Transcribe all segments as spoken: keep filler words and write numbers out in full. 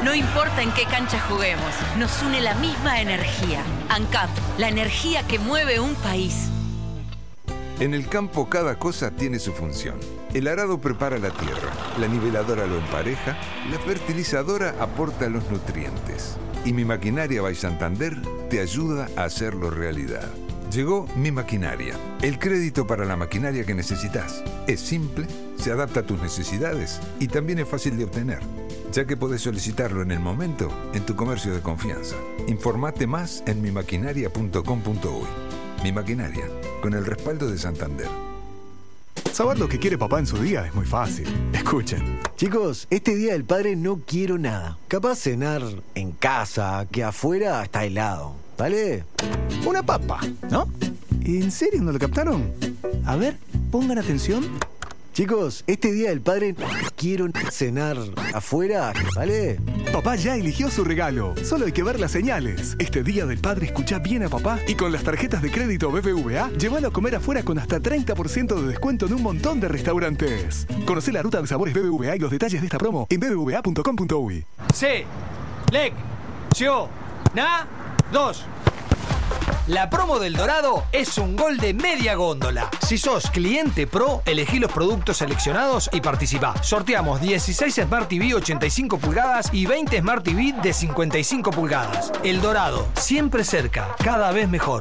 No importa en qué cancha juguemos, nos une la misma energía. ANCAP, la energía que mueve un país. En el campo cada cosa tiene su función. El arado prepara la tierra, la niveladora lo empareja, la fertilizadora aporta los nutrientes. Y Mi Maquinaria by Santander te ayuda a hacerlo realidad. Llegó Mi Maquinaria, el crédito para la maquinaria que necesitas. Es simple, se adapta a tus necesidades y también es fácil de obtener, ya que podés solicitarlo en el momento en tu comercio de confianza. Informate más en mi maquinaria punto com punto uy. Mi Maquinaria, con el respaldo de Santander. Saber lo que quiere papá en su día es muy fácil. Escuchen. Chicos, este día del padre no quiero nada. Capaz cenar en casa, que afuera está helado. ¿Vale? Una papa, ¿no? ¿En serio no lo captaron? A ver, pongan atención. Chicos, este día del padre quiero cenar afuera, ¿vale? Papá ya eligió su regalo. Solo hay que ver las señales. Este día del padre escucha bien a papá y con las tarjetas de crédito B B V A, llévalo a comer afuera con hasta treinta por ciento de descuento en un montón de restaurantes. Conocé la ruta de sabores B B V A y los detalles de esta promo en b b v a punto com punto uy. Se, lec, sio, na, dos. La promo del Dorado es un gol de media góndola. Si sos cliente pro, elegí los productos seleccionados y participá. Sorteamos dieciséis Smart T V ochenta y cinco pulgadas y veinte Smart T V de cincuenta y cinco pulgadas. El Dorado, siempre cerca, cada vez mejor.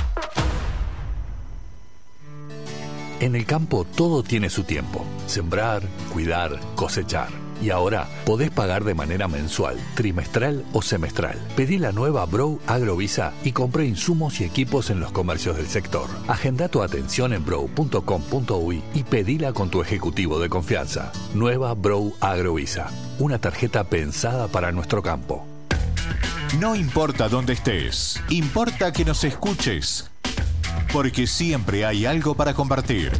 En el campo todo tiene su tiempo. Sembrar, cuidar, cosechar. Y ahora podés pagar de manera mensual, trimestral o semestral. Pedí la nueva Brough Agrovisa y compré insumos y equipos en los comercios del sector. Agenda tu atención en brough punto com punto uy y pedila con tu ejecutivo de confianza. Nueva Brough Agrovisa, una tarjeta pensada para nuestro campo. No importa dónde estés, importa que nos escuches. Porque siempre hay algo para compartir.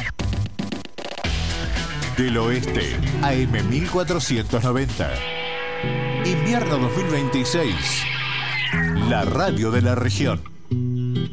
Del Oeste, A M mil cuatrocientos noventa. Invierno dos mil veintiséis. La radio de la región.